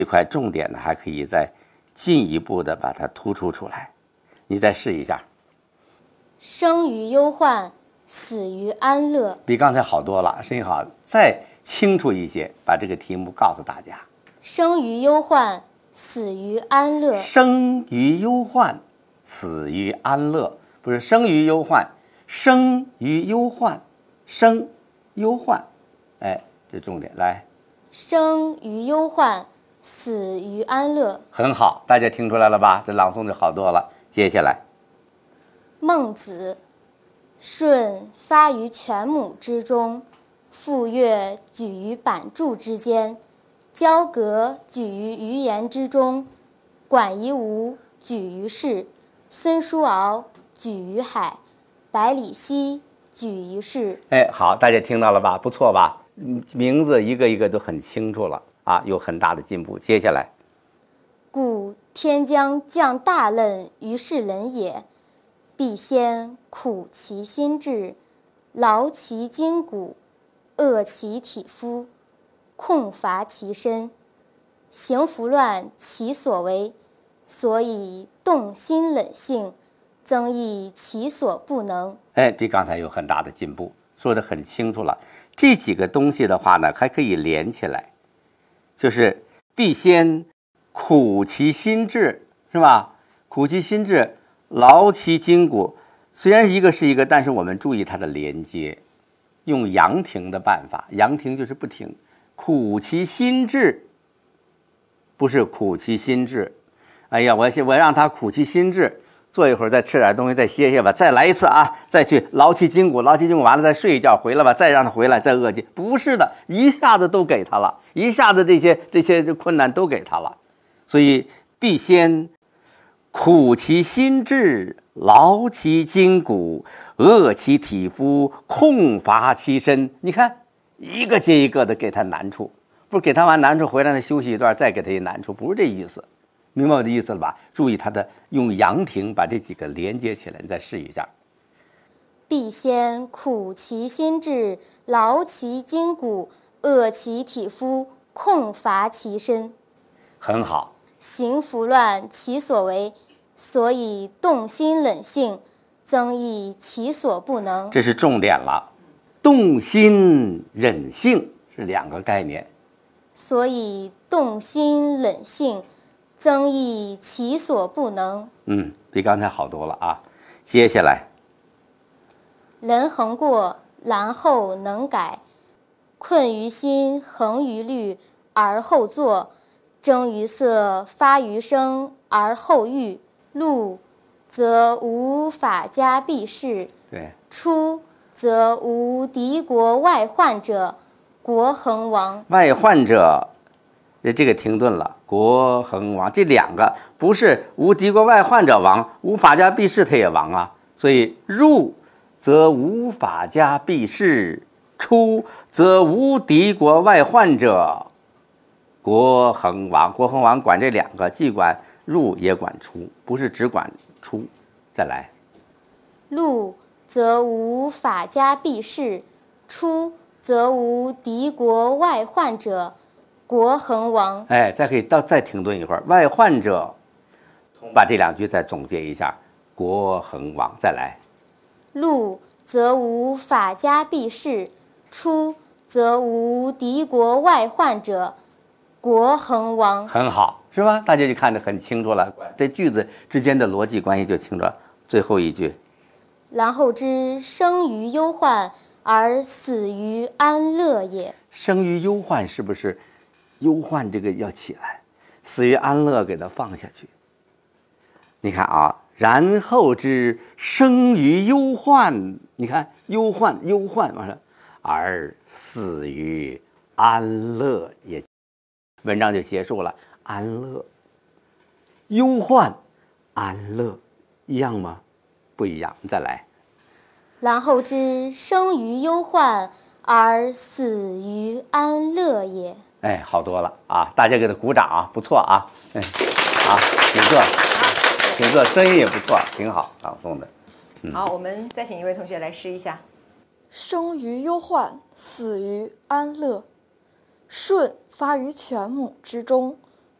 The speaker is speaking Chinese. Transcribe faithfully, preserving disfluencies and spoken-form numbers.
这块重点呢，还可以再进一步的把它突出出来。你再试一下。 生于忧患，死于安乐。 比刚才好多了，声音好，再清楚一些，把这个题目告诉大家。 生于忧患，死于安乐。 生于忧患，死于安乐，不是生于忧患，生于忧患，生忧患，哎，这重点来。 生于忧患，死于安乐。 很好，大家听出来了吧？这朗诵就好多了。接下来， 孟子，舜发于犬母之中，傅说举于版柱之间，交革举于鱼言之中，管夷吾举于市，孙叔敖举于海，百里奚举于市。 哎，好，大家听到了吧？不错吧？名字一个一个都很清楚了啊，有很大的进步。接下来， 故天将降大任于是人也，必先苦其心志，劳其筋骨，饿其体肤，空乏其身，行拂乱其所为，所以动心忍性，增益其所不能。 哎，比刚才有很大的进步，说得很清楚了。这几个东西的话呢，还可以连起来，就是必先苦其心志，是吧？苦其心志，劳其筋骨。虽然一个是一个，但是我们注意它的连接，用阳停的办法，阳停就是不停。苦其心志，不是苦其心志。哎呀，我我让他苦其心志，坐一会儿再吃点东西，再歇歇吧，再来一次啊，再去劳其筋骨，劳其筋骨完了再睡一觉，回来吧，再让他回来，再饿去。不是的，一下子都给他了，一下子这些这些困难都给他了。所以必先苦其心志，劳其筋骨，饿其体肤，空乏其身。你看，一个接一个的给他难处，不是给他完难处回来他休息一段，再给他一难处，不是这意思。明白我的意思了吧？注意他的用阳停把这几个连接起来，你再试一下。 必先苦其心志，劳其筋骨，饿其体肤，空乏其身。 很好。 行拂乱其所为，所以动心忍性，增益其所不能。 这是重点了，动心忍性是两个概念。 所以动心忍性，增益其所不能。 嗯，比刚才好多了啊。接下来， 人恒过，然后能改，困于心，恒于虑，而后作。征于色，发于声，而后喻。入则无法家必士， 对； 出则无敌国外患者，国恒亡。 外患者，这个停顿了。国恒亡，这两个不是无敌国外患者亡，无法家必士他也亡啊。所以入则无法家必士，出则无敌国外患者，国恒亡。国恒亡管这两个，既管入也管出，不是只管出。再来， 入则无法家必士，出则无敌国外患者，国恒亡。 哎，再可以到再停顿一会儿。外患者，把这两句再总结一下，国恒亡。再来， 入则无法家必士，出则无敌国外患者，国恒亡。 很好，是吧？大家就看得很清楚了，这句子之间的逻辑关系就清楚了。最后一句， 然后知生于忧患而死于安乐也。 生于忧患是不是忧患这个要起来，死于安乐给它放下去？你看啊，然后知生于忧患，你看忧患忧患完了，而死于安乐也。文章就结束了。安乐、忧患、安乐一样吗？不一样。你再来。 然后知生于忧患而死于安乐也。 哎，好多了啊！大家给他鼓掌啊，不错啊。哎，好，请坐，请坐，声音也不错，挺好，朗诵的。 嗯、好，我们再请一位同学来试一下。 生于忧患，死于安乐。舜发于犬母之中，